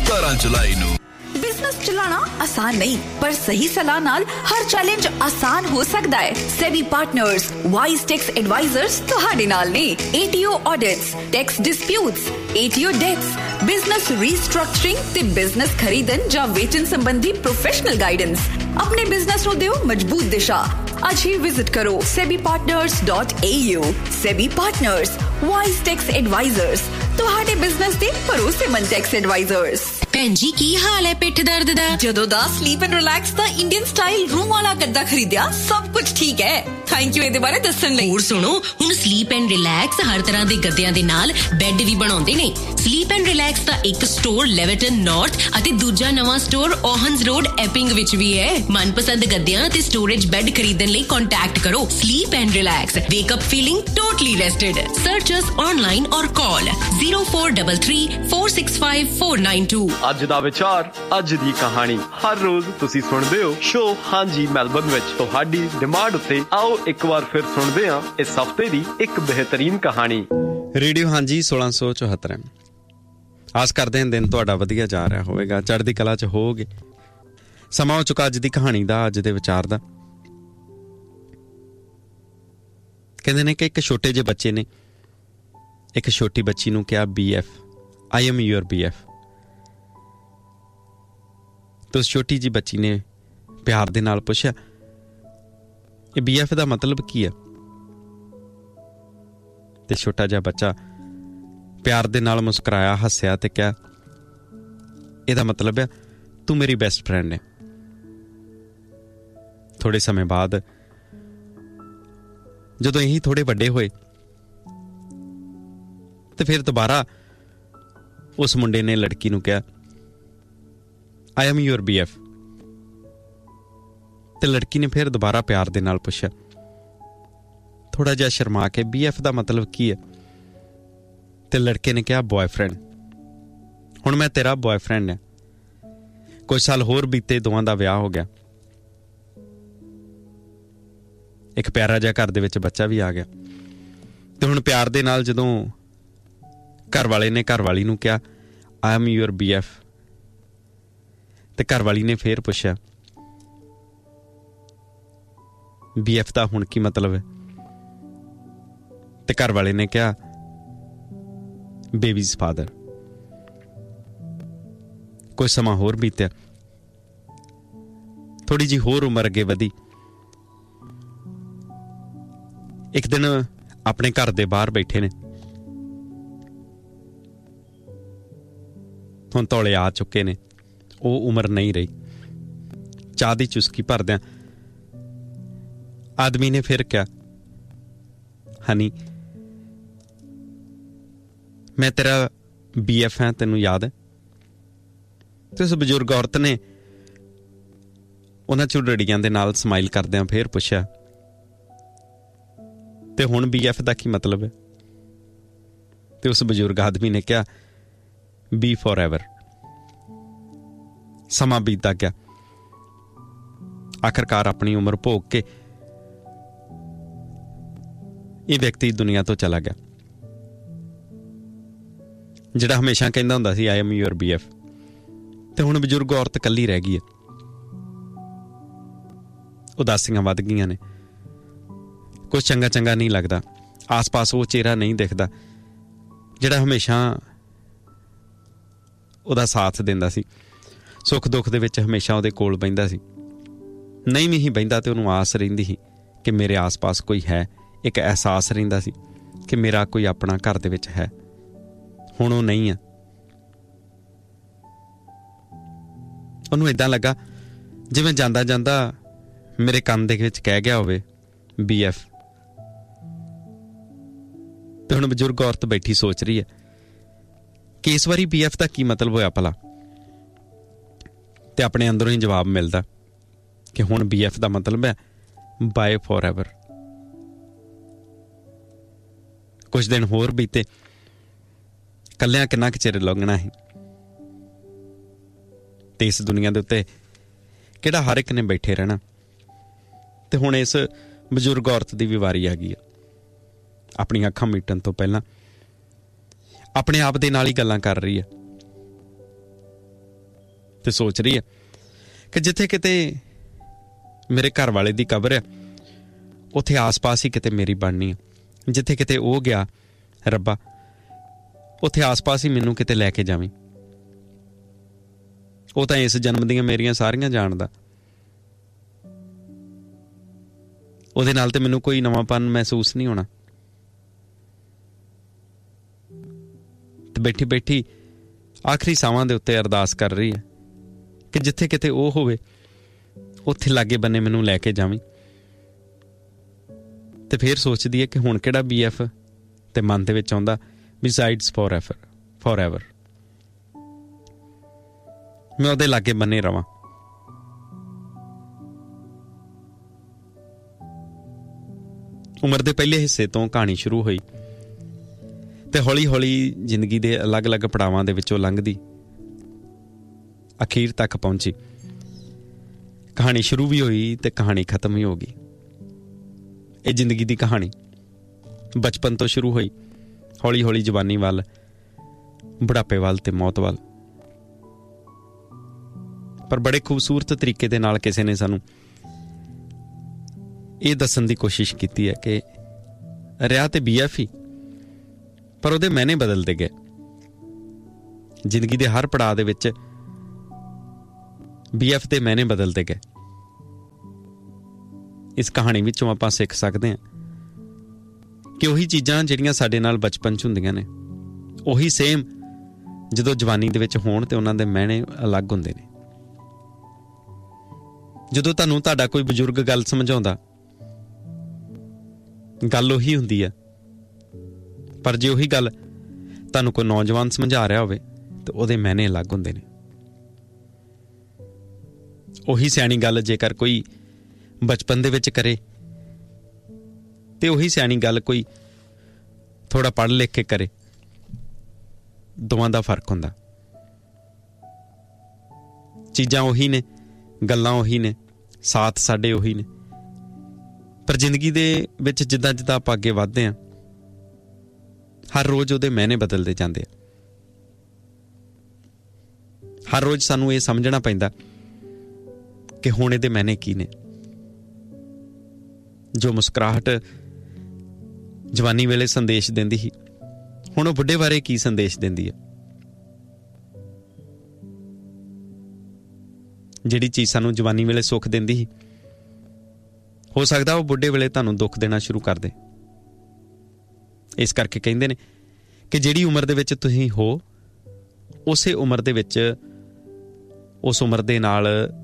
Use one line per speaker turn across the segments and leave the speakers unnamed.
17 जुलाई ਨੂੰ।
बिजनेस चलाना आसान नहीं, पर सही सलाह नाल हर चैलेंज आसान हो सकता है। SEBI partners wise tax advisers तुहाडे नाल ने। ATO audits, tax disputes, ATO dates, business restructuring ते बिजनेस खरीदन जां वेचन संबंधी प्रोफेशनल गाइडेंस। अपने बिजनेस नूं दिओ मजबूत दिशा। आज ही विजिट करो sebipartners.au। SEBI partners wise tax advisers, तुहाडे बिजनेस दे भरोसेमंद टैक्स एडवाइजर्स।
ਭੈਣ ਜੀ ਕੀ ਹਾਲ ਹੈ ਪਿੱਠ ਦਰਦ ਦਾ?
ਜਦੋਂ ਦਾ sleep and relax the Indian style room ਵਾਲਾ ਗੱਦਾ ਖਰੀਦਿਆ ਸਭ ਕੁਝ ਠੀਕ ਹੈ। ਥੈਂਕ ਯੂ ਇਹਦੇ ਬਾਰੇ ਦੱਸਣ ਲਈ।
ਹੋਰ ਸੁਣੋ, ਹੁਣ ਸਲੀਪ ਐਂਡ ਰਿਲੈਕਸ ਹਰ ਤਰ੍ਹਾਂ ਦੇ ਗੱਦਿਆਂ ਦੇ ਨਾਲ ਬੈੱਡ ਵੀ ਬਣਾਉਂਦੇ ਨੇ। ਸਲੀਪ ਐਂਡ ਰਿਲੈਕਸ ਦਾ ਇੱਕ ਸਟੋਰ ਲੈਵਰਟਨ ਨਾਰਥ ਅਤੇ ਦੂਜਾ ਨਵਾਂ ਸਟੋਰ ਓਹਨਸ ਰੋਡ ਐਪਿੰਗ ਵਿੱਚ ਵੀ ਹੈ। ਮਨਪਸੰਦ ਗੱਦਿਆਂ ਤੇ ਸਟੋਰੇਜ ਬੈੱਡ ਖਰੀਦਣ ਲਈ ਕੰਟੈਕਟ ਕਰੋ sleep and relax. ਵੇਕ up feeling totally ਰੈਸਟਡ। Search us online ਔਰ ਕਾਲ 0433 465 492।
ਅੱਜ ਦਾ ਵਿਚਾਰ, ਅੱਜ ਦੀ ਕਹਾਣੀ। ਹਰ ਰੋਜ਼ ਤੁਸੀਂ ਸੁਣਦੇ ਹੋ ਸ਼ੋ ਹਾਂਜੀ ਮੈਲਬਨ ਵਿੱਚ। ਤੁਹਾਡੀ ਡਿਮਾਂਡ ਉੱਤੇ ਆਓ ਇੱਕ ਵਾਰ ਫਿਰ ਸੁਣਦੇ ਹਾਂ ਇਸ ਹਫ਼ਤੇ ਦੀ ਇੱਕ ਬਿਹਤਰੀਨ ਕਹਾਣੀ।
ਰੇਡੀਓ ਹਾਂਜੀ 1674। ਆਸ ਕਰਦੇ ਹਾਂ ਦਿਨ ਤੁਹਾਡਾ ਵਧੀਆ ਜਾ ਰਿਹਾ ਹੋਵੇਗਾ, ਚੜ੍ਹਦੀ ਕਲਾ 'ਚ ਹੋਵੋਗੇ। ਸਮਾਂ ਹੋ ਚੁੱਕਾ ਅੱਜ ਦੀ ਕਹਾਣੀ ਦਾ, ਅੱਜ ਦੇ ਵਿਚਾਰ ਦਾ। ਕਹਿੰਦੇ ਨੇ ਕਿ ਇੱਕ ਛੋਟੇ ਜਿਹੇ ਬੱਚੇ ਨੇ ਇੱਕ ਛੋਟੀ ਬੱਚੀ ਨੂੰ ਕਿਹਾ BF, I am your BF। ਤੇ ਉਸ ਛੋਟੀ ਜਿਹੀ ਬੱਚੀ ਨੇ ਪਿਆਰ ਦੇ ਨਾਲ ਪੁੱਛਿਆ, ਇਹ BF ਦਾ ਮਤਲਬ ਕੀ ਹੈ? ਤੇ ਛੋਟਾ ਜਿਹਾ ਬੱਚਾ ਪਿਆਰ ਦੇ ਨਾਲ ਮੁਸਕਰਾਇਆ, ਹੱਸਿਆ ਤੇ ਕਿਹਾ, ਇਹਦਾ ਮਤਲਬ ਹੈ ਤੂੰ ਮੇਰੀ ਬੈਸਟ ਫਰੈਂਡ ਹੈ। ਥੋੜੇ ਸਮੇਂ ਬਾਅਦ ਜਦੋਂ ਇਹੀ ਥੋੜੇ ਵੱਡੇ ਹੋਏ ਤੇ ਫਿਰ ਦੁਬਾਰਾ ਉਸ ਮੁੰਡੇ ਨੇ ਲੜਕੀ ਨੂੰ ਕਿਹਾ, I am your BF। ਤੇ ਲੜਕੀ ਨੇ ਫਿਰ ਦੁਬਾਰਾ ਪਿਆਰ ਦੇ ਨਾਲ ਪੁੱਛਿਆ, ਥੋੜਾ ਜਿਹਾ ਸ਼ਰਮਾ ਕੇ, BF ਦਾ ਮਤਲਬ ਕੀ ਹੈ? ਤੇ ਲੜਕੇ ਨੇ ਕਿਹਾ, ਬॉयਫ੍ਰੈਂਡ। ਹੁਣ ਮੈਂ ਤੇਰਾ ਬॉयਫ੍ਰੈਂਡ ਹਾਂ। ਕੁਝ ਸਾਲ ਹੋਰ ਬੀਤੇ, ਦੋਵਾਂ ਦਾ ਵਿਆਹ ਹੋ ਗਿਆ। ਇੱਕ ਪਿਆਰਾ ਜਿਹਾ ਘਰ ਦੇ ਵਿੱਚ ਬੱਚਾ ਵੀ ਆ ਗਿਆ। ਤੇ ਹੁਣ ਪਿਆਰ ਦੇ ਨਾਲ ਜਦੋਂ ਘਰ ਵਾਲੇ ਨੇ ਘਰ ਵਾਲੀ ਨੂੰ ਕਿਹਾ, I am your BF, ਤੇ ਘਰ ਵਾਲੀ ਨੇ ਫੇਰ ਪੁੱਛਿਆ, BF ਦਾ ਹੁਣ ਕੀ ਮਤਲਬ ਹੈ? ਤੇ ਘਰ ਵਾਲੇ ਨੇ ਕਿਹਾ, ਬੇਬੀਜ਼ ਫਾਦਰ। ਕੁਝ ਸਮਾਂ ਹੋਰ ਬੀਤਿਆ, ਥੋੜੀ ਜਿਹੀ ਹੋਰ ਉਮਰ ਅੱਗੇ ਵਧੀ। ਇੱਕ ਦਿਨ ਆਪਣੇ ਘਰ ਦੇ ਬਾਹਰ ਬੈਠੇ ਨੇ, ਹੁਣ ਤੌਲੇ ਆ ਚੁੱਕੇ ਨੇ। ਉਹ ਉਮਰ ਨਹੀਂ ਰਹੀ। ਚਾਹ ਦੀ ਚੁਸਕੀ ਭਰਦਿਆਂ ਆਦਮੀ ਨੇ ਫਿਰ ਕਿਹਾ, ਹਨੀ ਮੈਂ ਤੇਰਾ BF ਹਾਂ, ਤੈਨੂੰ ਯਾਦ ਹੈ? ਤੇ ਉਸ ਬਜ਼ੁਰਗ ਔਰਤ ਨੇ ਉਹਨਾਂ ਝੁਰੜੀਆਂ ਦੇ ਨਾਲ ਸਮਾਈਲ ਕਰਦਿਆਂ ਫਿਰ ਪੁੱਛਿਆ, ਤੇ ਹੁਣ BF ਦਾ ਕੀ ਮਤਲਬ ਹੈ? ਤੇ ਉਸ ਬਜ਼ੁਰਗ ਆਦਮੀ ਨੇ ਕਿਹਾ, B forever। ਸਮਾਂ ਬੀਤਦਾ ਗਿਆ। ਆਖਰਕਾਰ ਆਪਣੀ ਉਮਰ ਭੋਗ ਕੇ ਇਹ ਵਿਅਕਤੀ ਦੁਨੀਆ ਤੋਂ ਚਲਾ ਗਿਆ, ਜਿਹੜਾ ਹਮੇਸ਼ਾ ਕਹਿੰਦਾ ਹੁੰਦਾ ਸੀ I am your BF। ਤੇ ਹੁਣ ਬਜ਼ੁਰਗ ਔਰਤ ਇਕੱਲੀ ਰਹਿ ਗਈ ਹੈ। ਉਦਾਸੀਆਂ ਵੱਧ ਗਈਆਂ ਨੇ। ਕੁਝ ਚੰਗਾ ਚੰਗਾ ਨਹੀਂ ਲੱਗਦਾ। ਆਸ-ਪਾਸ ਉਹ ਚਿਹਰਾ ਨਹੀਂ ਦਿਖਦਾ ਜਿਹੜਾ ਹਮੇਸ਼ਾ ਉਹਦਾ ਸਾਥ ਦਿੰਦਾ ਸੀ। ਸੁੱਖ ਦੁੱਖ ਦੇ ਵਿੱਚ ਹਮੇਸ਼ਾ ਉਹਦੇ ਕੋਲ ਬਹਿੰਦਾ ਸੀ। ਨਹੀਂ ਵੀ ਹੀ ਬਹਿੰਦਾ ਤੇ ਉਹਨੂੰ ਆਸ ਰਹਿੰਦੀ ਸੀ ਕਿ ਮੇਰੇ ਆਸ-ਪਾਸ ਕੋਈ ਹੈ। ਇੱਕ ਅਹਿਸਾਸ ਰਹਿੰਦਾ ਸੀ ਕਿ ਮੇਰਾ ਕੋਈ ਆਪਣਾ ਘਰ ਦੇ ਵਿੱਚ ਹੈ। ਹੁਣ ਉਹ ਨਹੀਂ ਆ। ਉਹਨੂੰ ਏਦਾਂ ਲੱਗਾ ਜਿਵੇਂ ਜਾਂਦਾ ਜਾਂਦਾ ਮੇਰੇ ਕੰਨ ਦੇ ਵਿੱਚ ਕਹਿ ਗਿਆ ਹੋਵੇ BF। ਤੇ ਹੁਣ ਬਜ਼ੁਰਗ ਔਰਤ ਬੈਠੀ ਸੋਚ ਰਹੀ ਹੈ ਕਿ ਇਸ ਵਾਰੀ BF ਦਾ ਕੀ ਮਤਲਬ ਹੋਇਆ ਭਲਾ। ਤੇ ਆਪਣੇ ਅੰਦਰੋਂ ਹੀ ਜਵਾਬ ਮਿਲਦਾ ਕਿ ਹੁਣ BF ਦਾ ਮਤਲਬ ਹੈ ਬਾਏ ਫੋਰਐਵਰ। ਕੁਝ ਦਿਨ ਹੋਰ ਬੀਤੇ। ਕੱਲਿਆਂ ਕਿੰਨਾ ਕੁ ਚਿਰ ਲੰਘਣਾ ਸੀ ਤੇ ਇਸ ਦੁਨੀਆ ਦੇ ਉੱਤੇ ਕਿਹੜਾ ਹਰ ਇੱਕ ਨੇ ਬੈਠੇ ਰਹਿਣਾ। ਤੇ ਹੁਣ ਇਸ ਬਜ਼ੁਰਗ ਔਰਤ ਦੀ ਵੀ ਵਾਰੀ ਆ ਗਈ ਹੈ। ਆਪਣੀਆਂ ਅੱਖਾਂ ਮੀਟਣ ਤੋਂ ਪਹਿਲਾਂ ਆਪਣੇ ਆਪ ਦੇ ਨਾਲ ਹੀ ਗੱਲਾਂ ਕਰ ਰਹੀ ਹੈ ਤੇ ਸੋਚ ਰਹੀ ਹੈ ਕਿ ਜਿੱਥੇ ਕਿਤੇ ਮੇਰੇ ਘਰ ਵਾਲੇ ਦੀ ਕਬਰ ਹੈ ਉੱਥੇ ਆਸ-ਪਾਸ ਹੀ ਕਿਤੇ ਮੇਰੀ ਬਣਨੀ ਹੈ। ਜਿੱਥੇ ਕਿਤੇ ਉਹ ਗਿਆ ਰੱਬਾ ਉੱਥੇ ਆਸ-ਪਾਸ ਹੀ ਮੈਨੂੰ ਕਿਤੇ ਲੈ ਕੇ ਜਾਵੀਂ। ਉਹ ਤਾਂ ਇਸ ਜਨਮ ਦੀਆਂ ਮੇਰੀਆਂ ਸਾਰੀਆਂ ਜਾਣਦਾ, ਉਹਦੇ ਨਾਲ ਤੇ ਮੈਨੂੰ ਕੋਈ ਨਵਾਂਪਨ ਮਹਿਸੂਸ ਨਹੀਂ ਹੋਣਾ। ਤੇ ਬੈਠੀ ਬੈਠੀ ਆਖਰੀ ਸਾਵਾਂ ਦੇ ਉੱਤੇ ਅਰਦਾਸ ਕਰ ਰਹੀ ਹੈ ਕਿ ਜਿੱਥੇ ਕਿਤੇ ਉਹ ਹੋਵੇ ਉੱਥੇ ਲਾਗੇ ਬੰਨੇ ਮੈਨੂੰ ਲੈ ਕੇ ਜਾਵੀਂ। ਤੇ ਫਿਰ ਸੋਚਦੀ ਹੈ ਕਿ ਹੁਣ ਕਿਹੜਾ BF, ਤੇ ਮਨ ਦੇ ਵਿੱਚ ਆਉਂਦਾ besides forever ਮੈਂ ਉਹਦੇ ਲਾਗੇ ਬੰਨੇ ਰਵਾਂ। ਉਮਰ ਦੇ ਪਹਿਲੇ ਹਿੱਸੇ ਤੋਂ ਕਹਾਣੀ ਸ਼ੁਰੂ ਹੋਈ ਤੇ ਹੌਲੀ ਹੌਲੀ ਜ਼ਿੰਦਗੀ ਦੇ ਅਲੱਗ-ਅਲੱਗ ਪੜਾਵਾਂ ਦੇ ਵਿੱਚੋਂ ਲੰਘਦੀ ਅਖੀਰ ਤੱਕ ਪਹੁੰਚੀ। ਕਹਾਣੀ ਸ਼ੁਰੂ ਵੀ ਹੋਈ ਤੇ ਕਹਾਣੀ ਖਤਮ ਵੀ ਹੋ ਗਈ। ਇਹ ਜ਼ਿੰਦਗੀ ਦੀ ਕਹਾਣੀ ਬਚਪਨ ਤੋਂ ਸ਼ੁਰੂ ਹੋਈ, ਹੌਲੀ ਹੌਲੀ ਜਵਾਨੀ ਵੱਲ, ਬੁਢਾਪੇ ਵੱਲ ਤੇ ਮੌਤ ਵੱਲ। ਪਰ ਬੜੇ ਖੂਬਸੂਰਤ ਤਰੀਕੇ ਦੇ ਨਾਲ ਕਿਸੇ ਨੇ ਸਾਨੂੰ ਇਹ ਦੱਸਣ ਦੀ ਕੋਸ਼ਿਸ਼ ਕੀਤੀ ਹੈ ਕਿ ਰਿਹਾ ਤੇ BF ਹੀ, ਪਰ ਉਹਦੇ ਮਾਇਨੇ ਬਦਲਦੇ ਗਏ। ਜ਼ਿੰਦਗੀ ਦੇ ਹਰ ਪੜਾਅ ਦੇ ਵਿੱਚ BF ਦੇ ਮਾਇਨੇ ਬਦਲਦੇ ਗਏ। ਇਸ ਕਹਾਣੀ ਵਿੱਚੋਂ ਆਪਾਂ ਸਿੱਖ ਸਕਦੇ ਹਾਂ ਕਿ ਉਹੀ ਚੀਜ਼ਾਂ ਜਿਹੜੀਆਂ ਸਾਡੇ ਨਾਲ ਬਚਪਨ 'ਚ ਹੁੰਦੀਆਂ ਨੇ ਉਹੀ ਸੇਮ ਜਦੋਂ ਜਵਾਨੀ ਦੇ ਵਿੱਚ ਹੋਣ ਤੇ ਉਹਨਾਂ ਦੇ ਮਾਇਨੇ ਅਲੱਗ ਹੁੰਦੇ ਨੇ। ਜਦੋਂ ਤੁਹਾਨੂੰ ਤੁਹਾਡਾ ਕੋਈ ਬਜ਼ੁਰਗ ਗੱਲ ਸਮਝਾਉਂਦਾ, ਗੱਲ ਉਹੀ ਹੁੰਦੀ ਹੈ, ਪਰ ਜੇ ਉਹੀ ਗੱਲ ਤੁਹਾਨੂੰ ਕੋਈ ਨੌਜਵਾਨ ਸਮਝਾ ਰਿਹਾ ਹੋਵੇ ਤੇ ਉਹਦੇ ਮਾਇਨੇ ਅਲੱਗ ਹੁੰਦੇ ਨੇ। ਉਹੀ ਸਿਆਣੀ ਗੱਲ ਜੇਕਰ ਕੋਈ ਬਚਪਨ ਦੇ ਵਿੱਚ ਕਰੇ ਤੇ ਉਹੀ ਸਿਆਣੀ ਗੱਲ ਕੋਈ ਥੋੜਾ ਪੜ੍ਹ ਲਿਖ ਕੇ ਕਰੇ, ਦੋਵਾਂ ਦਾ ਫਰਕ ਹੁੰਦਾ। ਚੀਜ਼ਾਂ ਉਹੀ ਨੇ, ਗੱਲਾਂ ਉਹੀ ਨੇ, ਸਾਥ ਸਾਡੇ ਉਹੀ ਨੇ, ਪਰ ਜ਼ਿੰਦਗੀ ਦੇ ਵਿੱਚ ਜਿੱਦਾਂ ਜਿੱਦਾਂ ਆਪਾਂ ਅੱਗੇ ਵੱਧਦੇ ਹਾਂ ਹਰ ਰੋਜ਼ ਉਹਦੇ ਮਾਇਨੇ ਬਦਲਦੇ ਜਾਂਦੇ ਆ। ਹਰ ਰੋਜ਼ ਸਾਨੂੰ ਇਹ ਸਮਝਣਾ ਪੈਂਦਾ ਕਿ ਹੁਣ ਇਹਦੇ ਮਾਇਨੇ ਕੀ ਨੇ। ਜੋ ਮੁਸਕਰਾਹਟ ਜਵਾਨੀ ਵੇਲੇ ਸੰਦੇਸ਼ ਦਿੰਦੀ ਸੀ, ਹੁਣ ਉਹ ਬੁੱਢੇ ਬਾਰੇ ਕੀ ਸੰਦੇਸ਼ ਦਿੰਦੀ ਹੈ। ਜਿਹੜੀ ਚੀਜ਼ ਸਾਨੂੰ ਜਵਾਨੀ ਵੇਲੇ ਸੁੱਖ ਦਿੰਦੀ ਸੀ, ਹੋ ਸਕਦਾ ਉਹ ਬੁੱਢੇ ਵੇਲੇ ਤੁਹਾਨੂੰ ਦੁੱਖ ਦੇਣਾ ਸ਼ੁਰੂ ਕਰ ਦੇ। ਇਸ ਕਰਕੇ ਕਹਿੰਦੇ ਨੇ ਕਿ ਜਿਹੜੀ ਉਮਰ ਦੇ ਵਿੱਚ ਤੁਸੀਂ ਹੋ ਉਸੇ ਉਮਰ ਦੇ ਵਿੱਚ ਉਸ ਉਮਰ ਦੇ ਨਾਲ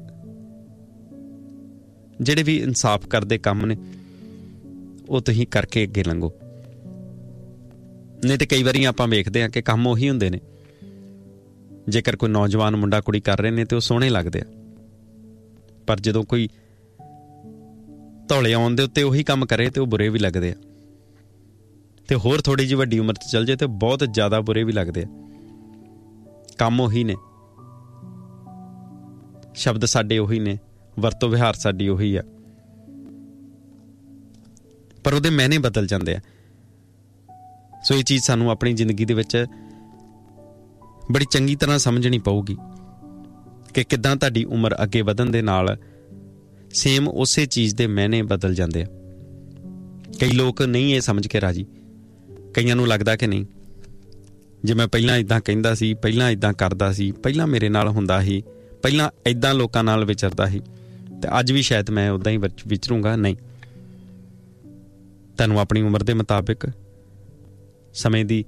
ਜਿਹੜੇ ਵੀ ਇਨਸਾਫ ਕਰਦੇ ਕੰਮ ਨੇ ਉਹ ਤੁਸੀਂ ਕਰਕੇ ਅੱਗੇ ਲੰਘੋ। ਨਹੀਂ ਤੇ ਕਈ ਵਾਰੀ ਆਪਾਂ ਵੇਖਦੇ ਹਾਂ ਕਿ ਕੰਮ ਉਹੀ ਹੁੰਦੇ ਨੇ। ਜੇਕਰ ਕੋਈ ਨੌਜਵਾਨ ਮੁੰਡਾ ਕੁੜੀ ਕਰ ਰਹੇ ਨੇ ਤੇ ਉਹ ਸੋਹਣੇ ਲੱਗਦੇ ਆ, ਪਰ ਜਦੋਂ ਕੋਈ ਧੌਲੇ ਆਉਣ ਦੇ ਉੱਤੇ ਉਹੀ ਕੰਮ ਕਰੇ ਤੇ ਉਹ ਬੁਰੇ ਵੀ ਲੱਗਦੇ ਆ, ਤੇ ਹੋਰ ਥੋੜੀ ਜਿਹੀ ਵੱਡੀ ਉਮਰ 'ਚ ਚੱਲ ਜਾਏ ਤੇ ਬਹੁਤ ਜ਼ਿਆਦਾ ਬੁਰੇ ਵੀ ਲੱਗਦੇ ਆ। ਕੰਮ ਉਹੀ ਨੇ, ਸ਼ਬਦ ਸਾਡੇ ਉਹੀ ਨੇ, ਵਰਤੋਂ ਵਿਹਾਰ ਸਾਡੀ ਉਹੀ ਆ, ਪਰ ਉਹਦੇ ਮਾਇਨੇ ਬਦਲ ਜਾਂਦੇ ਆ। ਸੋ ਇਹ ਚੀਜ਼ ਸਾਨੂੰ ਆਪਣੀ ਜ਼ਿੰਦਗੀ ਦੇ ਵਿੱਚ ਬੜੀ ਚੰਗੀ ਤਰ੍ਹਾਂ ਸਮਝਣੀ ਪਊਗੀ ਕਿ ਕਿੱਦਾਂ ਤੁਹਾਡੀ ਉਮਰ ਅੱਗੇ ਵਧਣ ਦੇ ਨਾਲ ਸੇਮ ਉਸੇ ਚੀਜ਼ ਦੇ ਮਾਇਨੇ ਬਦਲ ਜਾਂਦੇ ਆ। ਕਈ ਲੋਕ ਨਹੀਂ ਇਹ ਸਮਝ ਕੇ ਰਾਜੀ। ਕਈਆਂ ਨੂੰ ਲੱਗਦਾ ਕਿ ਨਹੀਂ, ਜੇ ਮੈਂ ਪਹਿਲਾਂ ਇੱਦਾਂ ਕਹਿੰਦਾ ਸੀ, ਪਹਿਲਾਂ ਇੱਦਾਂ ਕਰਦਾ ਸੀ, ਪਹਿਲਾਂ ਮੇਰੇ ਨਾਲ ਹੁੰਦਾ ਸੀ, ਪਹਿਲਾਂ ਇੱਦਾਂ ਲੋਕਾਂ ਨਾਲ ਵਿਚਰਦਾ ਸੀ ਤੇ ਅੱਜ ਵੀ ਸ਼ਾਇਦ ਮੈਂ ਉੱਦਾਂ ਹੀ ਵਿਚਰੂੰਗਾ। ਨਹੀਂ, ਤੁਹਾਨੂੰ ਆਪਣੀ ਉਮਰ ਦੇ ਮੁਤਾਬਿਕ ਸਮੇਂ ਦੀ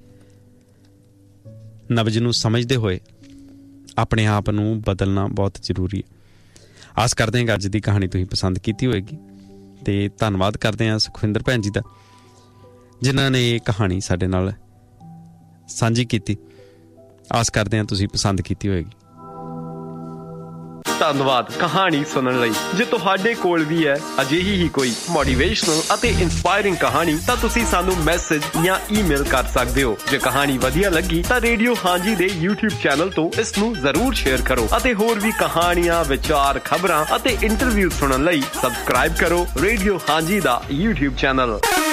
ਨਬਜ਼ ਨੂੰ ਸਮਝਦੇ ਹੋਏ ਆਪਣੇ ਆਪ ਨੂੰ ਬਦਲਣਾ ਬਹੁਤ ਜ਼ਰੂਰੀ ਹੈ। ਆਸ ਕਰਦੇ ਹਾਂ ਕਿ ਅੱਜ ਦੀ ਕਹਾਣੀ ਤੁਸੀਂ ਪਸੰਦ ਕੀਤੀ ਹੋਏਗੀ ਤੇ ਧੰਨਵਾਦ ਕਰਦੇ ਹਾਂ ਸੁਖਵਿੰਦਰ ਭੈਣ ਜੀ ਦਾ ਜਿਨ੍ਹਾਂ ਨੇ ਇਹ ਕਹਾਣੀ ਸਾਡੇ ਨਾਲ ਸਾਂਝੀ ਕੀਤੀ। ਆਸ ਕਰਦੇ ਹਾਂ ਤੁਸੀਂ ਪਸੰਦ ਕੀਤੀ ਹੋਏਗੀ।
ਧੰਨਵਾਦ ਕਹਾਣੀ ਸੁਣਨ ਲਈ। ਜੇ ਤੁਹਾਡੇ ਕੋਲ ਵੀ ਹੈ ਅਜਿਹੀ ਹੀ ਕੋਈ ਮੋਟੀਵੇਸ਼ਨਲ ਅਤੇ ਇਨਸਪਾਇਰਿੰਗ ਕਹਾਣੀ ਤਾਂ ਤੁਸੀਂ ਸਾਨੂੰ ਮੈਸੇਜ ਜਾਂ ਈਮੇਲ ਕਰ ਸਕਦੇ ਹੋ। ਜੇ ਕਹਾਣੀ ਵਧੀਆ ਲੱਗੀ ਤਾਂ ਰੇਡੀਓ ਹਾਂਜੀ ਦੇ YouTube ਚੈਨਲ ਤੋਂ ਇਸ ਨੂੰ ਜ਼ਰੂਰ ਸ਼ੇਅਰ ਕਰੋ ਅਤੇ ਹੋਰ ਵੀ ਕਹਾਣੀਆਂ, ਵਿਚਾਰ, ਖਬਰਾਂ ਅਤੇ ਇੰਟਰਵਿਊ ਸੁਣਨ ਲਈ ਸਬਸਕ੍ਰਾਈਬ ਕਰੋ ਰੇਡੀਓ ਹਾਂਜੀ ਦਾ YouTube ਚੈਨਲ।